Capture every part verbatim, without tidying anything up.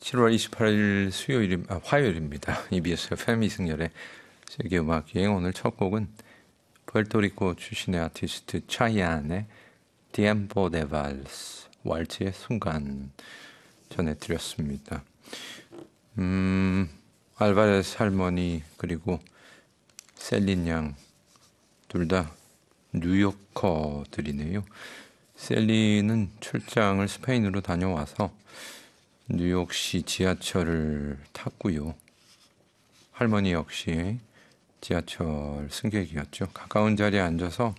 칠월 이십팔일 수요일, 아, 화요일입니다. 이비에스 에프엠 이승열의 세계음악여행. 오늘 첫 곡은 푸에르토리코 출신의 아티스트 차이안의 Tiempo de Vals, 왈츠의 순간 전해드렸습니다. 음, 알바레스 할머니 그리고 셀린 양 둘 다 뉴요커들이네요. 셀린은 출장을 스페인으로 다녀와서 뉴욕시 지하철을 탔고요. 할머니 역시 지하철 승객이었죠. 가까운 자리에 앉아서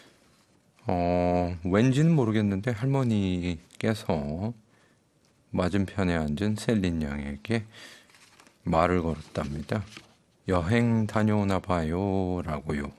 어, 왠지는 모르겠는데 할머니께서 맞은편에 앉은 셀린 양에게 말을 걸었답니다. 여행 다녀오나 봐요 라고요.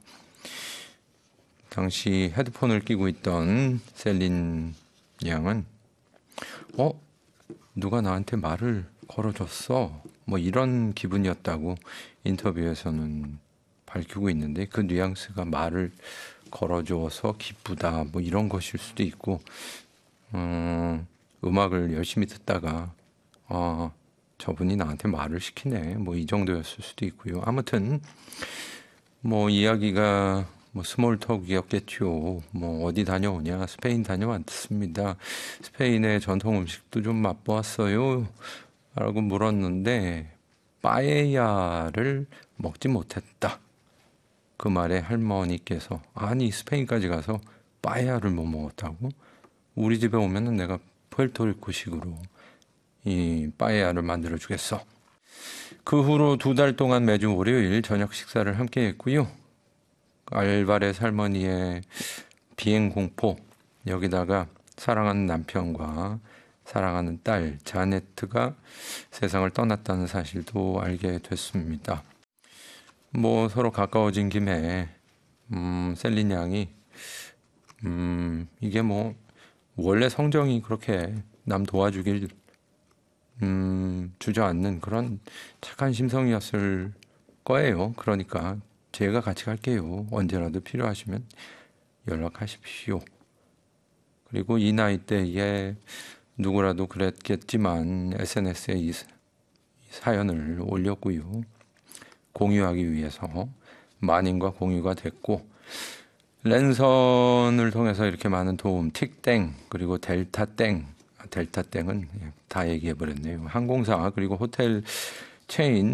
당시 헤드폰을 끼고 있던 셀린 양은 어? 누가 나한테 말을 걸어줬어? 뭐 이런 기분이었다고 인터뷰에서는 밝히고 있는데, 그 뉘앙스가 말을 걸어줘서 기쁘다 뭐 이런 것일 수도 있고, 음, 음악을 열심히 듣다가 아, 저분이 나한테 말을 시키네 뭐 이 정도였을 수도 있고요. 아무튼 뭐 이야기가 뭐 스몰톡이었겠죠. 뭐 어디 다녀오냐? 스페인 다녀왔습니다. 스페인의 전통 음식도 좀 맛보았어요 라고 물었는데 빠에야를 먹지 못했다. 그 말에 할머니께서 아니 스페인까지 가서 빠에야를 못 먹었다고? 우리 집에 오면은 내가 푸에르토리코식으로 이 빠에야를 만들어 주겠어. 그 후로 두 달 동안 매주 월요일 저녁 식사를 함께 했고요. 알바레스 할머니의 비행공포, 여기다가 사랑하는 남편과 사랑하는 딸 자네트가 세상을 떠났다는 사실도 알게 됐습니다. 뭐 서로 가까워진 김에 음, 셀린 양이 음, 이게 뭐 원래 성정이 그렇게 남 도와주길 음, 주저앉는 그런 착한 심성이었을 거예요. 그러니까 제가 같이 갈게요. 언제라도 필요하시면 연락하십시오. 그리고 이 나이 때에 누구라도 그랬겠지만 에스엔에스에 이 사연을 올렸고요. 공유하기 위해서 만인과 공유가 됐고, 랜선을 통해서 이렇게 많은 도움, 틱땡 그리고 델타땡, 델타땡은 다 얘기해버렸네요. 항공사 그리고 호텔 체인